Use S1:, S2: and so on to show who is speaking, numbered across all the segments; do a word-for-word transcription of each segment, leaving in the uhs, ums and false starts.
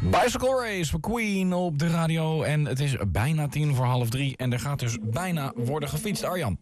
S1: Bicycle Race voor Queen op de radio en het is bijna tien voor half drie en er gaat dus bijna worden gefietst. Arjan.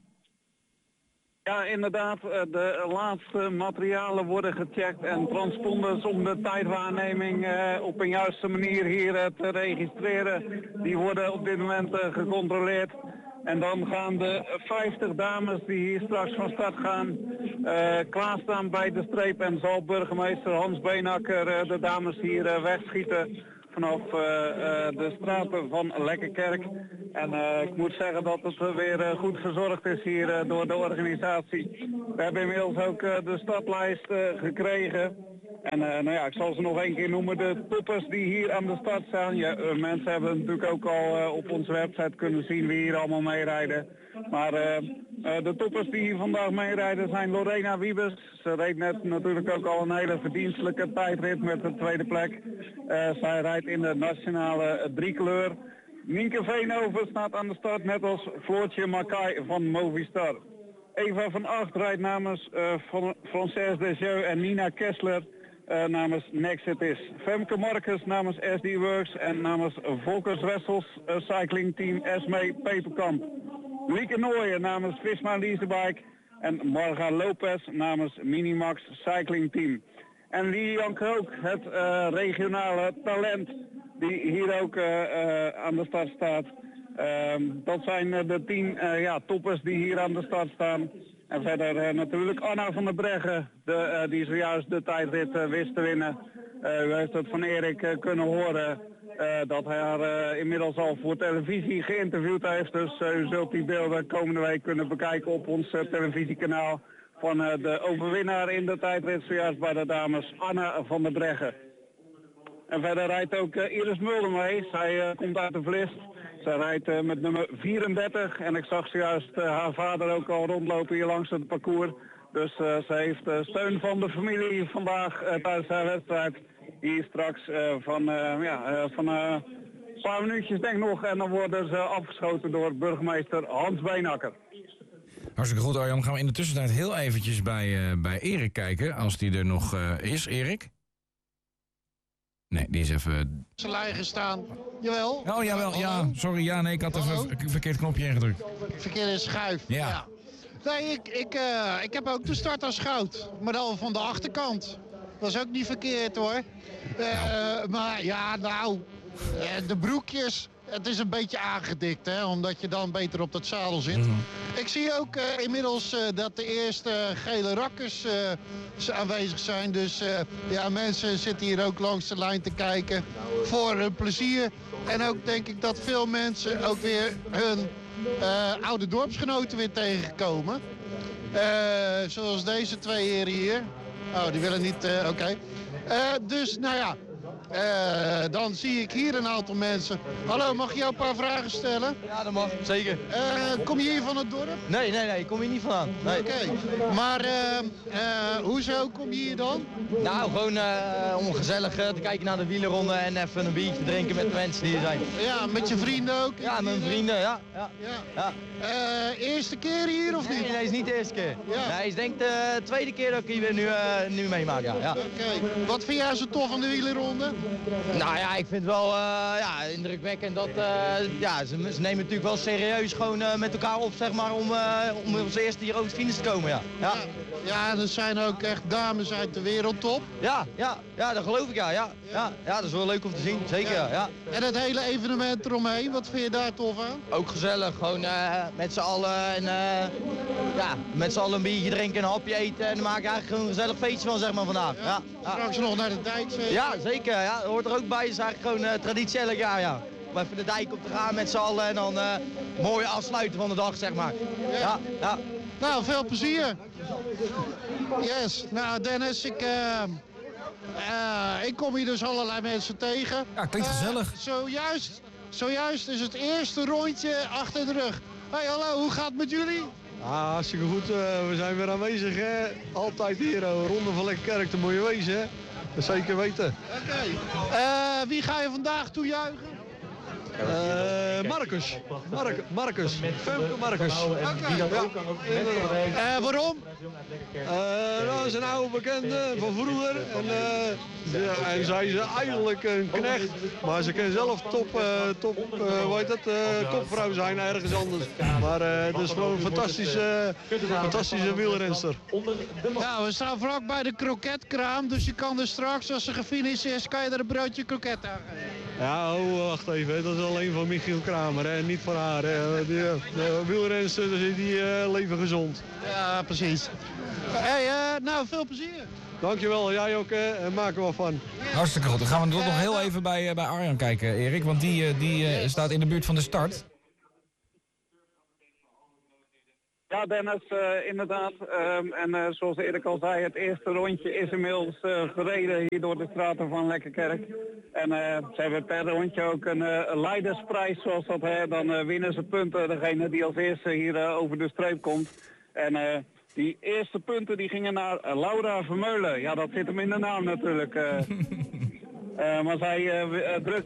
S2: Ja, inderdaad. De laatste materialen worden gecheckt en transponders om de tijdwaarneming uh, op een juiste manier hier uh, te registreren. Die worden op dit moment uh, gecontroleerd. En dan gaan de vijftig dames die hier straks van start gaan uh, klaarstaan bij de streep en zal burgemeester Hans Beenakker uh, de dames hier uh, wegschieten vanaf uh, uh, de straten van Lekkerkerk. En uh, ik moet zeggen dat het uh, weer uh, goed verzorgd is hier uh, door de organisatie. We hebben inmiddels ook uh, de startlijst uh, gekregen. En uh, nou ja, ik zal ze nog één keer noemen. De toppers die hier aan de start staan. Ja, uh, mensen hebben natuurlijk ook al uh, op onze website kunnen zien wie hier allemaal meerijden. Maar uh, uh, de toppers die hier vandaag meerijden zijn Lorena Wiebes. Ze reed net natuurlijk ook al een hele verdienstelijke tijdrit met de tweede plek. Uh, zij rijdt in de nationale driekleur. Nienke Veenhoven staat aan de start net als Floortje Mackay van Movistar. Eva van Acht rijdt namens uh, Française Desjeux en Nina Kessler uh, namens Nexitis. Femke Marcus namens S D Works en namens Volkers Wessels uh, Cycling Team Esmee Peperkamp. Lieke Nooijen namens Visma Leasebike en Marga Lopez namens Minimax Cycling Team. En Lilian Krook, het uh, regionale talent die hier ook uh, uh, aan de start staat. Uh, dat zijn uh, de tien uh, ja, toppers die hier aan de start staan. En verder uh, natuurlijk Anna van der Breggen, de, uh, die zojuist de tijdrit uh, wist te winnen. Uh, u heeft het van Erik uh, kunnen horen uh, dat hij haar uh, inmiddels al voor televisie geïnterviewd heeft. Dus uh, u zult die beelden komende week kunnen bekijken op ons uh, televisiekanaal van uh, de overwinnaar in de tijdrit zojuist bij de dames, Anna van der Breggen. En verder rijdt ook uh, Iris Mulder mee. Zij uh, komt uit de Vlist. Zij rijdt uh, met nummer vierendertig en ik zag zojuist uh, haar vader ook al rondlopen hier langs het parcours. Dus uh, ze heeft uh, steun van de familie vandaag uh, tijdens haar wedstrijd. Hier straks uh, van, uh, ja, uh, van uh, een paar minuutjes denk ik nog en dan worden ze afgeschoten door burgemeester Hans Beenakker.
S1: Hartstikke goed, Arjan. Gaan we in de tussentijd heel eventjes bij, uh, bij Erik kijken, als die er nog uh, is. Erik? Nee, die is even...
S3: Zijn lijn gestaan. Jawel.
S1: Oh, jawel, ja. Sorry, ja, nee, ik had even een verkeerd knopje ingedrukt.
S3: Verkeerde schuif.
S1: Ja.
S3: ja. Nee, ik, ik, uh, ik heb ook de start als goud. Maar dan van de achterkant. Dat is ook niet verkeerd, hoor. Uh, nou. Maar ja, nou... Uh, de broekjes... Het is een beetje aangedikt, hè, omdat je dan beter op dat zadel zit. Mm-hmm. Ik zie ook uh, inmiddels uh, dat de eerste uh, gele rakkers uh, aanwezig zijn. Dus uh, ja, mensen zitten hier ook langs de lijn te kijken voor hun plezier. En ook denk ik dat veel mensen ook weer hun uh, oude dorpsgenoten weer tegenkomen. Uh, zoals deze twee heren hier. Oh, die willen niet, uh, oké. Okay. Uh, dus, nou ja. Uh, dan zie ik hier een aantal mensen. Hallo, mag ik jou een paar vragen stellen?
S4: Ja, dat mag, zeker.
S3: Uh, kom je hier van het dorp?
S4: Nee, nee, nee, ik kom hier niet vandaan. Nee.
S3: Oké, okay. Maar uh, uh, hoezo kom je hier dan?
S4: Nou, gewoon uh, om gezellig uh, te kijken naar de wielerronde en even een biertje drinken met de mensen die er zijn.
S3: Ja, met je vrienden ook?
S4: Ja, met mijn vrienden, ja. ja.
S3: ja.
S4: ja.
S3: Uh, eerste keer hier of niet?
S4: Nee, nee, is niet de eerste keer.
S3: Ja.
S4: Nee, is denk ik de tweede keer dat ik hier nu, uh, nu meemaak, ja. ja.
S3: Oké, okay. Wat vind jij zo tof aan de wielerronde?
S4: Nou ja, ik vind het wel uh, ja, indrukwekkend dat uh, ja, ze, ze nemen natuurlijk wel serieus gewoon uh, met elkaar op, zeg maar, om, uh, om als eerste hier over de finish te komen, ja. Ja,
S3: ja, er zijn ook echt dames uit de wereldtop.
S4: Ja, ja, ja, dat geloof ik, ja. Ja, ja. ja, dat is wel leuk om te zien, zeker, ja. ja.
S3: En het hele evenement eromheen, wat vind je daar tof aan?
S4: Ook gezellig, gewoon uh, met z'n allen en uh, ja, met z'n allen een biertje drinken, een hapje eten en dan maak ik eigenlijk gewoon een gezellig feestje van, zeg maar, vandaag. Ja,
S3: ja.
S4: Ja.
S3: Straks nog naar de dijk, zeker?
S4: Ja, zeker, ja, dat hoort er ook bij, is eigenlijk gewoon uh, traditie elk jaar, ja. Om even de dijk op te gaan met z'n allen en dan uh, mooi afsluiten van de dag, zeg maar. Ja. Ja, ja.
S3: Nou, veel plezier. Yes, nou Dennis, ik, uh, uh, ik kom hier dus allerlei mensen tegen.
S1: Ja, klinkt gezellig.
S3: Uh, zojuist, zojuist is het eerste rondje achter de rug. Hey, hallo, hoe gaat het met jullie?
S5: Ah, hartstikke goed. Uh, we zijn weer aanwezig, hè. Altijd hier, uh, Ronde van Lekkerkerk, de mooie wezen, hè. Dat zeker weten.
S3: Oké. Okay. Uh, wie ga je vandaag toejuichen?
S5: Uh, Marcus. Mark, Marcus. Femke Marcus. Oké. Okay. Ja.
S3: Uh, waarom?
S5: Uh, nou, dat is een oude bekende van vroeger. En, uh, ja, en zij is eigenlijk een knecht. Maar ze kan zelf top, uh, top uh, hoe heet dat, uh, kopvrouw zijn ergens anders. Maar uh, het is gewoon een fantastische, fantastische wielrenster.
S3: Ja, we staan vlak bij de kroketkraam. Dus je kan er straks, als ze gefinished is, kan je er een broodje kroket aan geven.
S5: Ja, oh, wacht even. Dat is alleen van Michiel Kramer, hè. Niet van haar. Hè. Die, de wielrenster, die uh, leven gezond.
S3: Ja, precies. Hey, uh, nou, veel plezier.
S5: Dankjewel, jij ook, hè. En maak er wat van.
S1: Hartstikke goed. Dan gaan we toch nog heel even bij, uh, bij Arjan kijken, Erik. Want die, uh, die uh, staat in de buurt van de start.
S2: Ja, Dennis, uh, inderdaad. Um, en uh, zoals Erik al zei, het eerste rondje is inmiddels uh, gereden hier door de straten van Lekkerkerk. En uh, ze hebben per rondje ook een uh, leidersprijs, zoals dat heet. Dan uh, winnen ze punten, degene die als eerste hier uh, over de streep komt. En uh, die eerste punten die gingen naar uh, Laura Vermeulen. Ja, dat zit hem in de naam natuurlijk. Uh, uh, maar zij uh, drukt